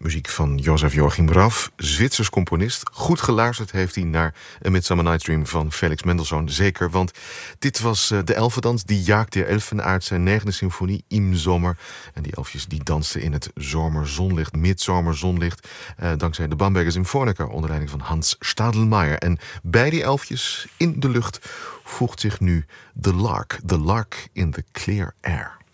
Muziek van Jozef Joachim Raff, Zwitsers componist. Goed geluisterd heeft hij naar A Midsummer Night's Dream van Felix Mendelssohn. Zeker, want dit was de elfendans, die Jaak der Elfen uit zijn 9e symfonie Im Sommer. En die elfjes die dansten in het zomerzonlicht, midzomerzonlicht, dankzij de Bamberger Symfonica onder leiding van Hans Stadelmeier. En bij die elfjes in de lucht voegt zich nu The Lark in the Clear Air.